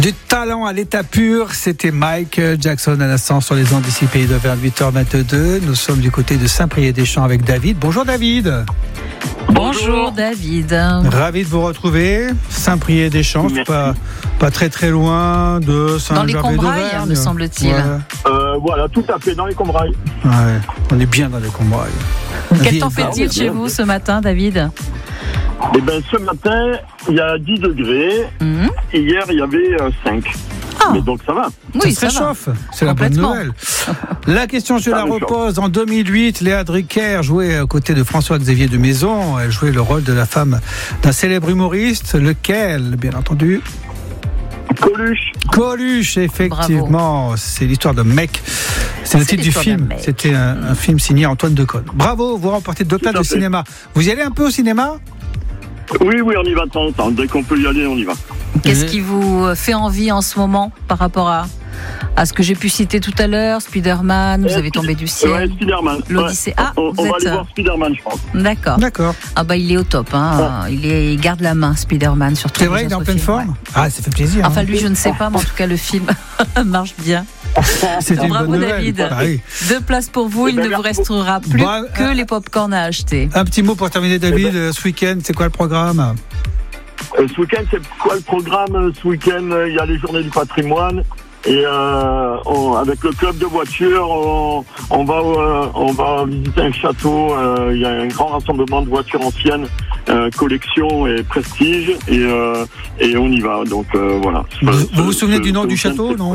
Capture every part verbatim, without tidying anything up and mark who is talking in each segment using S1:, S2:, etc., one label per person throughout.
S1: Du talent à l'état pur, c'était Mike Jackson à l'instant sur les ondes d'ici Pays d'Auvergne, huit heures vingt-deux. Nous sommes du côté de Saint-Priest-des-Champs avec David. Bonjour David.
S2: Bonjour David.
S1: Ravi de vous retrouver. Saint-Priest-des-Champs, c'est pas, pas très très loin de Saint-Gervais d'Auvergne.
S2: Dans les Combrailles, me semble-t-il.
S1: Ouais.
S3: Euh, voilà, tout à fait, dans les Combrailles.
S1: Ouais, on est bien dans les Combrailles.
S2: Quel temps fait-il ah, chez vous ce matin, David ?
S3: Eh bien, ce matin, il y a dix degrés. Mmh. Hier, il y avait euh, cinq. Ah. Mais donc, ça va.
S2: Oui,
S1: ça se
S2: ça
S1: réchauffe. Va. C'est la bonne nouvelle. La question, je la repose. En deux mille huit, Léa Drucker jouait aux côtés de François-Xavier de Maison. Elle jouait le rôle de la femme d'un célèbre humoriste. Lequel, bien entendu ?
S3: Coluche.
S1: Coluche, effectivement. Bravo. C'est l'histoire de mec. C'est le titre du film. C'était un, un film signé Antoine Decaune. Bravo, vous remportez deux places de cinéma. Vous y allez un peu au cinéma ?
S3: Oui, oui, on y va de temps en temps. Dès qu'on peut y aller, on y va.
S2: Qu'est-ce qui vous fait envie en ce moment par rapport à, à ce que j'ai pu citer tout à l'heure, Spider-Man, vous avez tombé du ciel,
S3: ouais, Spider-Man,
S2: l'Odyssée.
S3: Ouais.
S2: Ah,
S3: on, on
S2: êtes...
S3: va aller voir Spider-Man, je pense.
S2: D'accord.
S1: D'accord.
S2: Ah bah il est au top, hein. Ouais. Il, est, il garde la main, Spider-Man, surtout.
S1: C'est vrai, il est en pleine forme. Ouais. Ah, ça fait plaisir.
S2: Enfin,
S1: hein.
S2: lui, je ne sais pas, mais en tout cas, le film marche bien.
S1: C'est une
S2: Bravo
S1: bonne
S2: David.
S1: Ah, oui.
S2: Deux places pour vous, il ben, ne vous restera plus bah, que euh, les pop-corn à acheter.
S1: Un petit mot pour terminer, David. Ben, ce week-end, c'est quoi le programme ?
S3: euh, Ce week-end, c'est quoi le programme ? Ce week-end, il y a les journées du patrimoine. Et euh, on, avec le club de voitures, on, on, va, euh, on va visiter un château. Euh, il y a un grand rassemblement de voitures anciennes, euh, collection et prestige. Et, euh, et on y va. Donc euh, voilà.
S1: Vous
S3: ce,
S1: vous, vous souvenez
S3: ce,
S1: du nom
S3: ce
S1: du château, non ?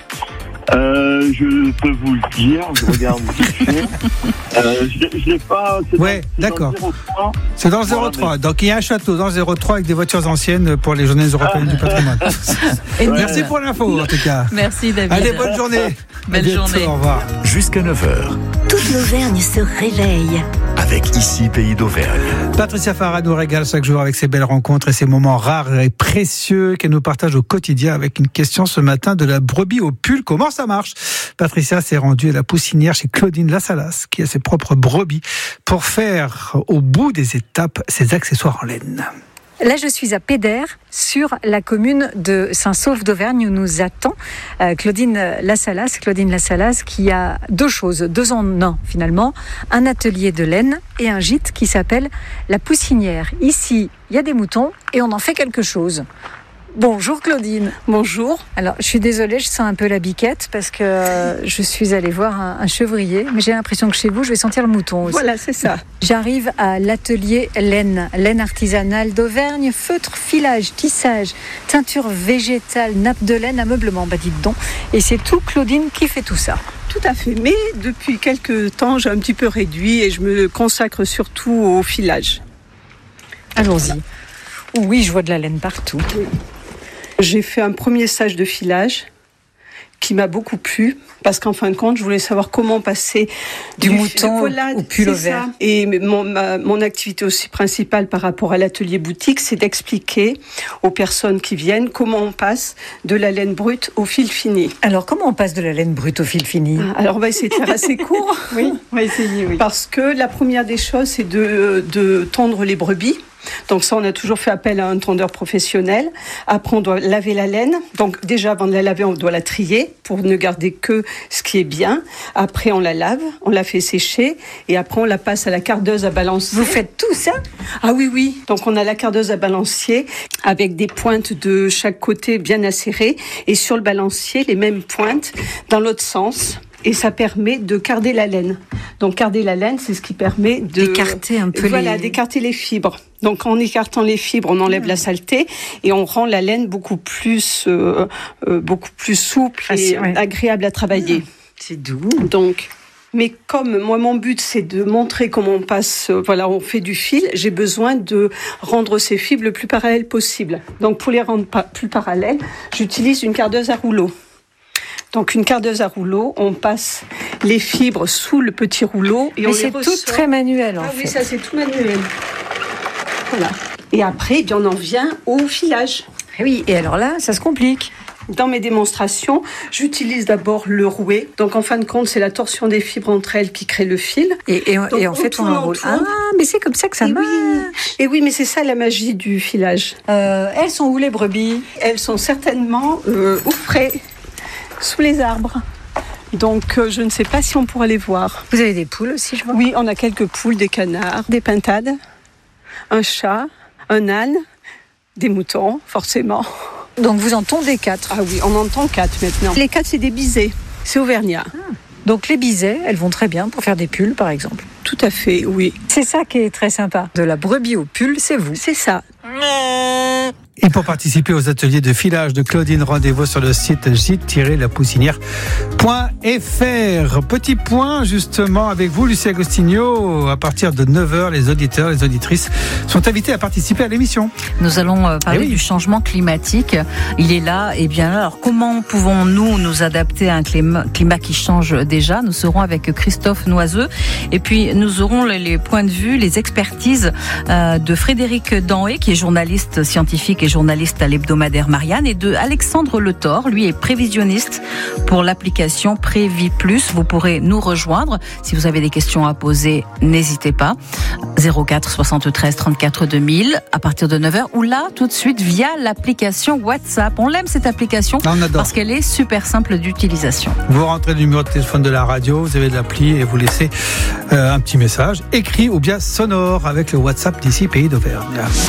S3: Euh, je peux vous le dire, je regarde euh, je, je l'ai pas. C'est
S1: ouais,
S3: dans,
S1: d'accord.
S3: Dans
S1: c'est dans le zéro trois. Voilà, mais... Donc il y a un château dans le zéro trois avec des voitures anciennes pour les journées européennes du patrimoine.
S2: Et
S1: merci ouais. pour l'info en tout cas.
S2: Merci David.
S1: Allez, bonne journée.
S2: Belle
S1: bientôt,
S2: journée.
S1: Au revoir.
S4: Jusqu'à neuf heures.
S5: Toute l'Auvergne se réveille.
S4: Avec Ici Pays d'Auvergne.
S1: Patricia Farah nous régale chaque jour avec ses belles rencontres et ses moments rares et précieux qu'elle nous partage au quotidien avec une question ce matin de la brebis au pull. Comment ça marche ? Patricia s'est rendue à la poussinière chez Claudine Lassalas, qui a ses propres brebis, pour faire au bout des étapes ses accessoires en laine.
S6: Là, je suis à Pédère, sur la commune de Saint-Saulve d'Auvergne, où nous attend euh, Claudine Lassalas. Claudine Lassalas qui a deux choses, deux en un finalement, un atelier de laine et un gîte qui s'appelle la poussinière. Ici, il y a des moutons et on en fait quelque chose. Bonjour Claudine.
S7: Bonjour.
S6: Alors, je suis désolée, je sens un peu la biquette parce que euh, je suis allée voir un, un chevrier, mais j'ai l'impression que chez vous, je vais sentir le mouton aussi.
S7: Voilà, c'est ça.
S6: J'arrive à l'atelier laine, laine artisanale d'Auvergne, feutre, filage, tissage, teinture végétale, nappe de laine, ameublement, bah dites donc. Et c'est tout Claudine qui fait tout ça.
S7: Tout à fait, mais depuis quelques temps, j'ai un petit peu réduit et je me consacre surtout au filage.
S6: Allons-y. Oui, je vois de la laine partout.
S7: Oui. J'ai fait un premier stage de filage qui m'a beaucoup plu parce qu'en fin de compte, je voulais savoir comment passer
S6: du, du mouton voilà, au pull au vert.
S7: Et mon, ma, mon activité aussi principale par rapport à l'atelier boutique, c'est d'expliquer aux personnes qui viennent comment on passe de la laine brute au fil fini.
S6: Alors, comment on passe de la laine brute au fil fini ?
S7: Alors, on va essayer de faire assez court.
S6: Oui, on va essayer, oui.
S7: Parce que la première des choses, c'est de, de tondre les brebis. Donc ça, on a toujours fait appel à un tondeur professionnel. Après, on doit laver la laine. Donc déjà, avant de la laver, on doit la trier pour ne garder que ce qui est bien. Après, on la lave, on la fait sécher et après, on la passe à la cardeuse à balancier.
S6: Vous faites tout ça ?
S7: Ah oui, oui. Donc on a la cardeuse à balancier avec des pointes de chaque côté bien acérées et sur le balancier, les mêmes pointes dans l'autre sens. Et ça permet de carder la laine. Donc, carder la laine, c'est ce qui permet de...
S6: D'écarter un peu
S7: voilà,
S6: les...
S7: d'écarter les fibres. Donc, en écartant les fibres, on enlève mmh. la saleté et on rend la laine beaucoup plus, euh, euh, beaucoup plus souple ah, et ouais. agréable à travailler. Mmh.
S6: C'est doux.
S7: Donc... Mais comme moi, mon but, c'est de montrer comment on passe, euh, voilà, on fait du fil, j'ai besoin de rendre ces fibres le plus parallèles possible. Donc, pour les rendre pa- plus parallèles, j'utilise une cardeuse à rouleau. Donc, une cardeuse à rouleau, on passe les fibres sous le petit rouleau. Et
S6: Mais
S7: on
S6: c'est
S7: les
S6: tout
S7: ressort.
S6: très manuel, en
S7: ah,
S6: fait.
S7: Oui, ça, c'est tout manuel. Voilà. Et après, eh bien, on en vient au filage.
S6: Et oui, et alors là, ça se complique.
S7: Dans mes démonstrations, j'utilise d'abord le rouet. Donc, en fin de compte, c'est la torsion des fibres entre elles qui crée le fil.
S6: Et, et,
S7: Donc,
S6: et en fait, on enroule. Ah, mais c'est comme ça que ça
S7: et
S6: marche.
S7: oui. Et oui, mais c'est ça la magie du filage.
S6: Euh, elles sont où les brebis ?
S7: Elles sont certainement euh, au frais, sous les arbres. Donc, euh, je ne sais pas si on pourra les voir.
S6: Vous avez des poules aussi, je vois ?
S7: Oui, on a quelques poules, des canards, des pintades, un chat, un âne, des moutons, forcément.
S6: Donc vous en tondez quatre.
S7: Ah oui, on entend quatre maintenant. Les quatre, c'est des bisets, c'est auvergnat.
S6: Ah. Donc les bisets, elles vont très bien pour faire des pulls, par exemple.
S7: Tout à fait, oui.
S6: C'est ça qui est très sympa. De la brebis au pull, c'est vous.
S7: C'est ça.
S1: Et pour participer aux ateliers de filage de Claudine, rendez-vous sur le site gîte tiret la poussinière point f r. Petit point justement avec vous, Lucie Agostinho. À partir de neuf heures, les auditeurs, les auditrices sont invités à participer à l'émission.
S2: Nous allons euh, parler
S1: Eh oui.
S2: du changement climatique. Il est là. Et bien alors, comment pouvons-nous nous adapter à un climat, climat qui change déjà ? Nous serons avec Christophe Noiseux. Et puis, nous aurons les, les points de vue, les expertises euh, de Frédéric Danhé, qui est journaliste scientifique et journaliste à l'hebdomadaire Marianne, et de Alexandre Le Thor. Lui est prévisionniste pour l'application Prévis Plus. Vous pourrez nous rejoindre. Si vous avez des questions à poser, n'hésitez pas. zéro quatre soixante-treize trente-quatre deux mille à partir de neuf heures, ou là, tout de suite, via l'application WhatsApp. On l'aime cette application
S1: Ah, on adore.
S2: parce qu'elle est super simple d'utilisation.
S1: Vous rentrez le numéro de téléphone de la radio, vous avez de l'appli et vous laissez euh, un petit message écrit ou bien sonore avec le WhatsApp d'ici Pays d'Auvergne.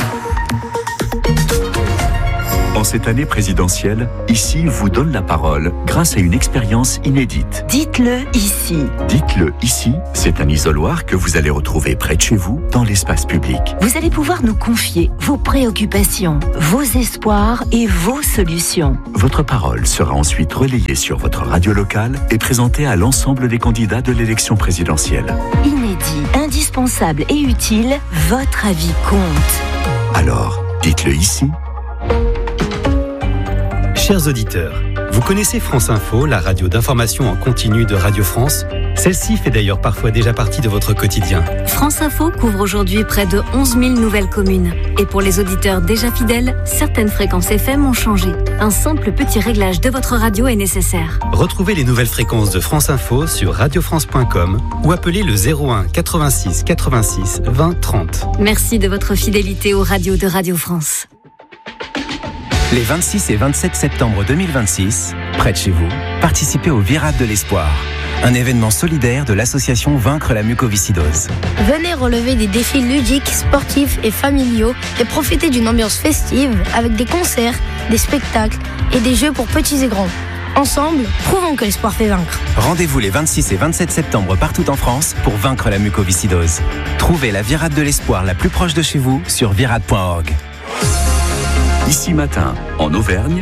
S4: En cette année présidentielle, Ici vous donne la parole grâce à une expérience inédite.
S5: Dites-le ici.
S4: Dites-le ici, c'est un isoloir que vous allez retrouver près de chez vous, dans l'espace public.
S5: Vous allez pouvoir nous confier vos préoccupations, vos espoirs et vos solutions.
S4: Votre parole sera ensuite relayée sur votre radio locale et présentée à l'ensemble des candidats de l'élection présidentielle.
S5: Inédit, indispensable et utile, votre avis compte.
S4: Alors, dites-le ici.
S8: Chers auditeurs, vous connaissez France Info, la radio d'information en continu de Radio France ? Celle-ci fait d'ailleurs parfois déjà partie de votre quotidien.
S9: France Info couvre aujourd'hui près de onze mille nouvelles communes. Et pour les auditeurs déjà fidèles, certaines fréquences F M ont changé. Un simple petit réglage de votre radio est nécessaire.
S8: Retrouvez les nouvelles fréquences de France Info sur radio france point com ou appelez le zéro un quatre-vingt-six quatre-vingt-six vingt trente.
S9: Merci de votre fidélité aux radios de Radio France.
S10: Les vingt-six et vingt-sept septembre deux mille vingt-six, près de chez vous, participez au Virade de l'Espoir, un événement solidaire de l'association Vaincre la mucoviscidose.
S11: Venez relever des défis ludiques, sportifs et familiaux et profiter d'une ambiance festive avec des concerts, des spectacles et des jeux pour petits et grands. Ensemble, prouvons que l'espoir fait vaincre.
S10: Rendez-vous les vingt-six et vingt-sept septembre partout en France pour vaincre la mucoviscidose. Trouvez la Virade de l'Espoir la plus proche de chez vous sur virade point org.
S4: Ici Matin, en Auvergne,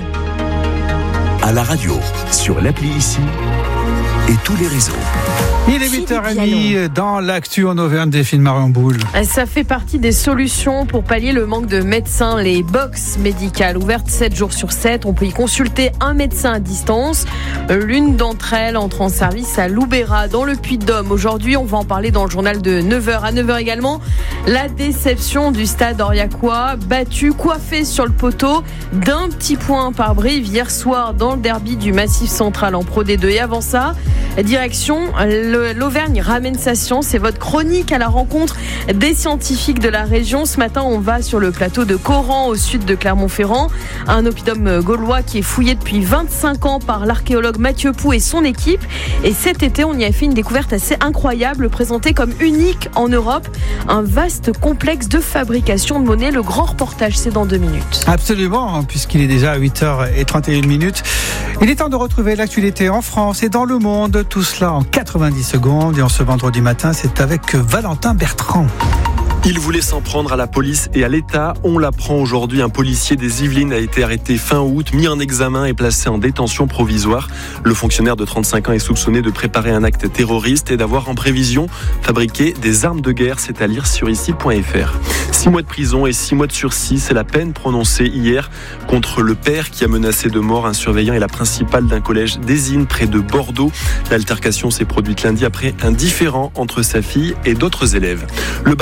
S4: à la radio, sur l'appli Ici et tous les réseaux.
S1: Il est huit heures trente dans l'actu en Auvergne des films Marion Boule.
S12: Ça fait partie des solutions pour pallier le manque de médecins. Les box médicales ouvertes sept jours sur sept. On peut y consulter un médecin à distance. L'une d'entre elles entre en service à Loubera, dans le Puy-de-Dôme. Aujourd'hui, on va en parler dans le journal de neuf heures. À neuf heures également, la déception du stade Aurillacois, battu, coiffé sur le poteau d'un petit point par Brive hier soir dans le derby du Massif Central en Pro D deux. Et avant ça, direction l'Auvergne ramène sa science. C'est votre chronique à la rencontre des scientifiques de la région. Ce matin, on va sur le plateau de Coran, au sud de Clermont-Ferrand. Un oppidum gaulois qui est fouillé depuis vingt-cinq ans par l'archéologue Mathieu Pou et son équipe. Et cet été, on y a fait une découverte assez incroyable, présentée comme unique en Europe. Un vaste complexe de fabrication de monnaie. Le grand reportage, c'est dans deux minutes.
S1: Absolument, puisqu'il est déjà à huit heures trente et une minutes. Il est temps de retrouver l'actualité en France et dans le monde. Tout cela en quatre-vingt-dix secondes. Et en ce vendredi matin, c'est avec Valentin Bertrand.
S13: Il voulait s'en prendre à la police et à l'État. On l'apprend aujourd'hui. Un policier des Yvelines a été arrêté fin août, mis en examen et placé en détention provisoire. Le fonctionnaire de trente-cinq ans est soupçonné de préparer un acte terroriste et d'avoir en prévision fabriqué des armes de guerre. C'est à lire sur ici point f r. Six mois de prison et six mois de sursis, c'est la peine prononcée hier contre le père qui a menacé de mort un surveillant et la principale d'un collège d'Ésine près de Bordeaux. L'altercation s'est produite lundi après un différend entre sa fille et d'autres élèves. Le barème de rémunération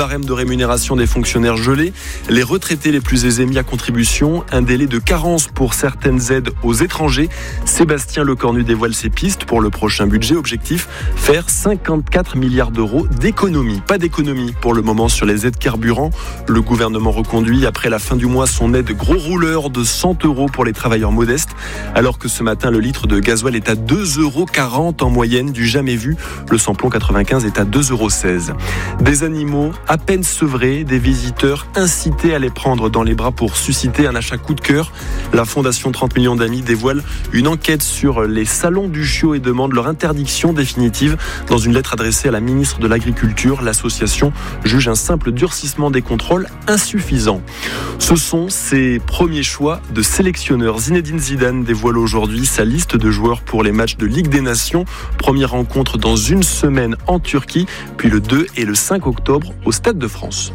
S13: rémunération des fonctionnaires gelée, les retraités les plus aisés mis à contribution, un délai de carence pour certaines aides aux étrangers. Sébastien Lecornu dévoile ses pistes pour le prochain budget. Objectif, faire cinquante-quatre milliards d'euros d'économies. Pas d'économie pour le moment sur les aides carburant. Le gouvernement reconduit après la fin du mois son aide gros rouleur de cent euros pour les travailleurs modestes, alors que ce matin le litre de gasoil est à deux euros quarante en moyenne, du jamais vu. Le samplon quatre-vingt-quinze est à deux euros seize. Des animaux à peine sevrés, des visiteurs incités à les prendre dans les bras pour susciter un achat coup de cœur. La Fondation trente millions d'amis dévoile une enquête sur les salons du chiot et demande leur interdiction définitive. Dans une lettre adressée à la ministre de l'Agriculture, l'association juge un simple durcissement des contrôles insuffisant. Ce sont ses premiers choix de sélectionneur. Zinedine Zidane dévoile aujourd'hui sa liste de joueurs pour les matchs de Ligue des Nations. Première rencontre dans une semaine en Turquie, puis le deux et le cinq octobre au Stade de France.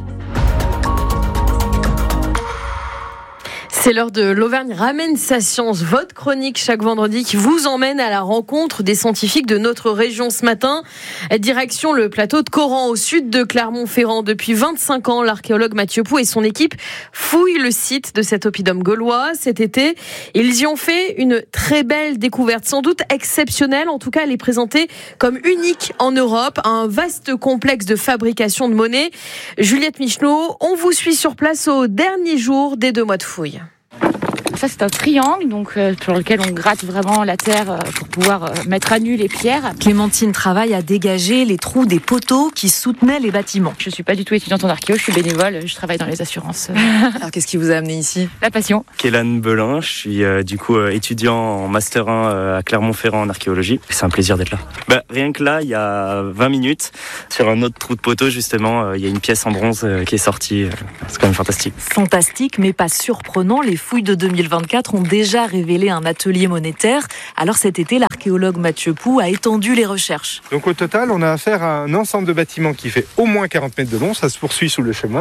S12: C'est l'heure de l'Auvergne ramène sa science, votre chronique chaque vendredi qui vous emmène à la rencontre des scientifiques de notre région. Ce matin, direction le plateau de Coran, au sud de Clermont-Ferrand. Depuis vingt-cinq ans, l'archéologue Mathieu Pou et son équipe fouillent le site de cet oppidum gaulois. Cet été, ils y ont fait une très belle découverte, sans doute exceptionnelle. En tout cas, elle est présentée comme unique en Europe, un vaste complexe de fabrication de monnaie. Juliette Michelot, on vous suit sur place au dernier jour des deux mois de fouilles.
S14: Ça, c'est un triangle donc, euh, sur lequel on gratte vraiment la terre euh, pour pouvoir euh, mettre à nu les pierres.
S15: Clémentine travaille à dégager les trous des poteaux qui soutenaient les bâtiments.
S14: Je ne suis pas du tout étudiante en archéo, je suis bénévole, je travaille dans les assurances.
S15: Alors, qu'est-ce qui vous a amené ici ?
S14: La passion.
S16: Kélan Belin, je suis euh, du coup euh, étudiant en Master un euh, à Clermont-Ferrand en archéologie. C'est un plaisir d'être là. Bah, rien que là, il y a vingt minutes, sur un autre trou de poteau, justement, euh, il y a une pièce en bronze euh, qui est sortie. Euh, c'est quand même fantastique.
S15: Fantastique, mais pas surprenant. Les fouilles de deux mille vingt-quatre ont déjà révélé un atelier monétaire. Alors cet été, l'archéologue Mathieu Pou a étendu les recherches.
S17: Donc au total, on a affaire à un ensemble de bâtiments qui fait au moins quarante mètres de long, ça se poursuit sous le chemin,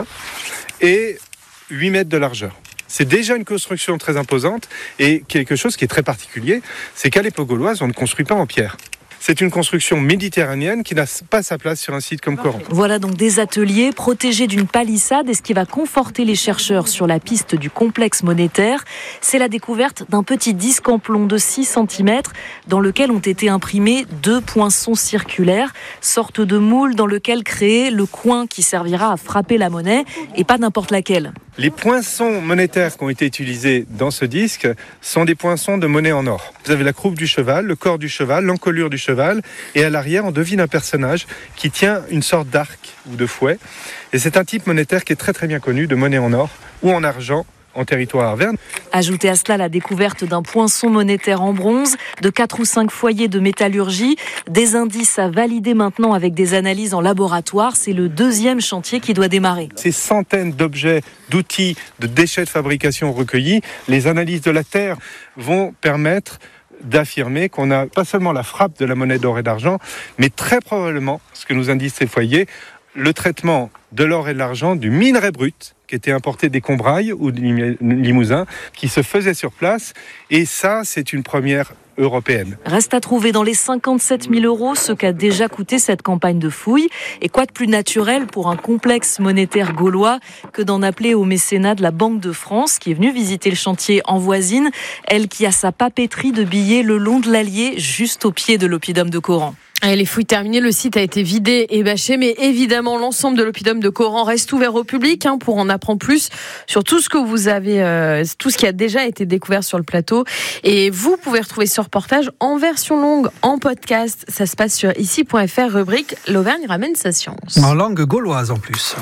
S17: et huit mètres de largeur. C'est déjà une construction très imposante, et quelque chose qui est très particulier, c'est qu'à l'époque gauloise, on ne construit pas en pierre. C'est une construction méditerranéenne qui n'a pas sa place sur un site comme Coran.
S15: Voilà donc des ateliers protégés d'une palissade, et ce qui va conforter les chercheurs sur la piste du complexe monétaire, c'est la découverte d'un petit disque en plomb de six centimètres dans lequel ont été imprimés deux poinçons circulaires, sorte de moule dans lequel créer le coin qui servira à frapper la monnaie, et pas n'importe laquelle.
S17: Les poinçons monétaires qui ont été utilisés dans ce disque sont des poinçons de monnaie en or. Vous avez la croupe du cheval, le corps du cheval, l'encolure du cheval, et à l'arrière, on devine un personnage qui tient une sorte d'arc ou de fouet. Et c'est un type monétaire qui est très très bien connu, de monnaie en or ou en argent, en territoire arverne.
S15: Ajoutez à cela la découverte d'un poinçon monétaire en bronze, de quatre ou cinq foyers de métallurgie, des indices à valider maintenant avec des analyses en laboratoire. C'est le deuxième chantier qui doit démarrer.
S17: Ces centaines d'objets, d'outils, de déchets de fabrication recueillis, les analyses de la terre vont permettre d'affirmer qu'on a pas seulement la frappe de la monnaie d'or et d'argent, mais très probablement, ce que nous indiquent ces foyers, le traitement de l'or et de l'argent du minerai brut qui était importé des Combrailles ou du Limousin, qui se faisait sur place. Et ça, c'est une première européenne.
S15: Reste à trouver dans les cinquante-sept mille euros ce qu'a déjà coûté cette campagne de fouilles. Et quoi de plus naturel pour un complexe monétaire gaulois que d'en appeler au mécénat de la Banque de France, qui est venue visiter le chantier en voisine, elle qui a sa papeterie de billets le long de l'Allier, juste au pied de l'oppidum de Coran.
S12: Et les fouilles terminées, le site a été vidé et bâché, mais évidemment l'ensemble de l'oppidum de Coran reste ouvert au public hein, pour en apprendre plus sur tout ce que vous avez, euh, tout ce qui a déjà été découvert sur le plateau. Et vous pouvez retrouver ce reportage en version longue, en podcast. Ça se passe sur ici point f r, rubrique l'Auvergne ramène sa science.
S1: En langue gauloise en plus.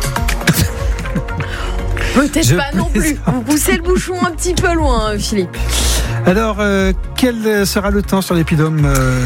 S12: Peut-être Je pas non plus. Vous poussez le bouchon un petit peu loin, Philippe.
S1: Alors, euh, quel sera le temps sur l'oppidum euh,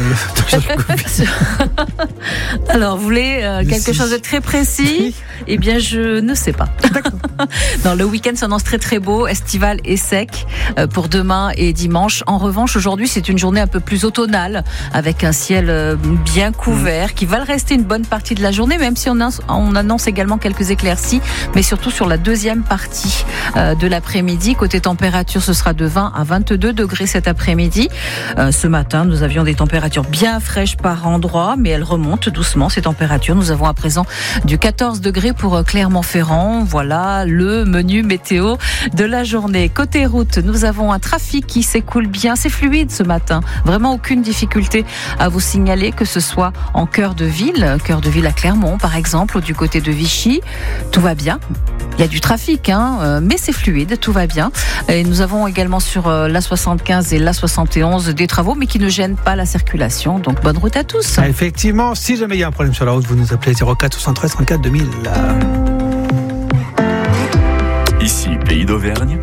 S2: Alors, vous voulez euh, quelque chose de très précis ? Eh bien, je ne sais pas. D'accord. Non, le week-end s'annonce très très beau, estival et sec euh, pour demain et dimanche. En revanche, aujourd'hui, c'est une journée un peu plus automnale, avec un ciel euh, bien couvert, qui va le rester une bonne partie de la journée, même si on, a, on annonce également quelques éclaircies, mais surtout sur la deuxième partie euh, de l'après-midi. Côté température, ce sera de vingt à vingt-deux degrés. degrés cet après-midi. Euh, ce matin, nous avions des températures bien fraîches par endroits, mais elles remontent doucement, ces températures. Nous avons à présent du quatorze degrés pour Clermont-Ferrand. Voilà le menu météo de la journée. Côté route, nous avons un trafic qui s'écoule bien. C'est fluide ce matin. Vraiment aucune difficulté à vous signaler, que ce soit en cœur de ville, cœur de ville à Clermont par exemple, ou du côté de Vichy. Tout va bien. Il y a du trafic, hein, mais c'est fluide, tout va bien. Et nous avons également sur l'A soixante-quinze et l'A soixante et onze des travaux, mais qui ne gênent pas la circulation. Donc bonne route à tous.
S1: Effectivement, si jamais il y a un problème sur la route, vous nous appelez zéro quatre soixante-treize trente-quatre deux mille.
S4: Ici, Pays d'Auvergne.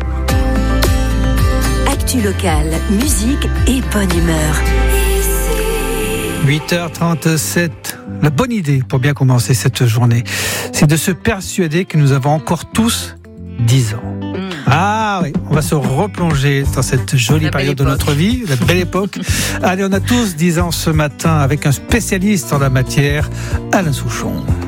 S5: Actu locale, musique et bonne humeur.
S1: huit heures trente-sept. La bonne idée pour bien commencer cette journée, c'est de se persuader que nous avons encore tous dix ans. Mmh. Ah oui, on va se replonger dans cette jolie période de notre vie, la belle époque. Allez, on a tous dix ans ce matin avec un spécialiste en la matière, Alain Souchon.